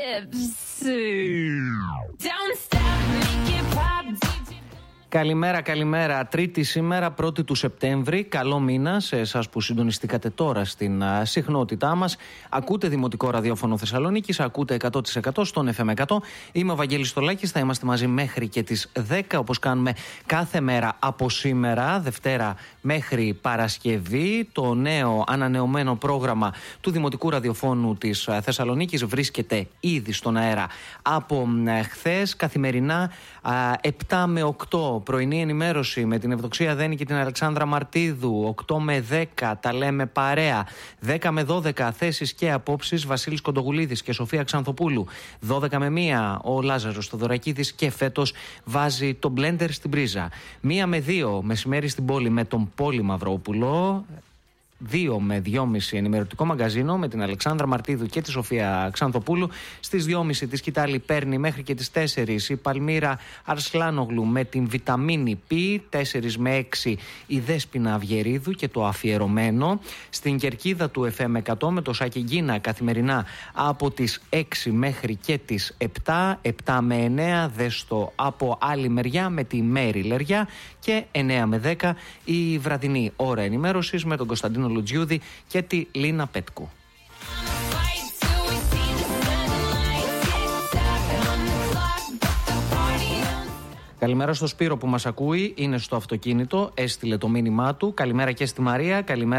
Καλημέρα, καλημέρα. Τρίτη σήμερα, 1η του Σεπτέμβρη. Καλό μήνα σε εσάς που συντονιστήκατε τώρα στην συχνότητά μας. Ακούτε Δημοτικό Ραδιόφωνο Θεσσαλονίκης, ακούτε 100% στον FM 100. Είμαι ο Βαγγέλης Στολάκης, θα είμαστε μαζί μέχρι και τις 10, όπως κάνουμε κάθε μέρα από σήμερα, Δευτέρα μέχρι Παρασκευή. Το νέο ανανεωμένο πρόγραμμα του Δημοτικού Ραδιοφώνου της Θεσσαλονίκης βρίσκεται ήδη στον αέρα από χθες. Καθημερινά 7 με 8 πρωινή ενημέρωση με την Ευδοξία Δένη και την Αλεξάνδρα Μαρτίδου. 8 με 10 τα λέμε παρέα. 10 με 12 θέσεις και απόψεις Βασίλης Κοντογουλίδης και Σοφία Ξανθοπούλου. 12 με 1 ο Λάζαρος Θοδωρακίδης και φέτος βάζει το μπλέντερ στην πρίζα. 1 με 2 μεσημέρι στην πόλη με τον Πόλη Μαυρόπουλο. 2 με 2,5 ενημερωτικό μαγκαζίνο με την Αλεξάνδρα Μαρτίδου και τη Σοφία Ξανθοπούλου. Στις 2,5 τη Σκητάλη παίρνει μέχρι και τις 4 η Παλμύρα Αρσλάνογλου με την Βιταμίνη Π. 4 με 6 η Δέσποινα Αυγερίδου και το αφιερωμένο. Στην κερκίδα του FM 100 με το Σάκη Γκίνα καθημερινά από τις 6 μέχρι και τις 7. 7 με 9 δέστο από άλλη μεριά με τη Μέρη Λεριά. Και 9 με 10 η βραδινή ώρα ενημέρωσης με τον Κωνσταντίνο Λουτζιούδη και τη Λίνα Πέτκου. Καλημέρα στο Σπύρο που μας ακούει, είναι στο αυτοκίνητο, έστειλε το μήνυμά του. Καλημέρα και στη Μαρία, καλημέρα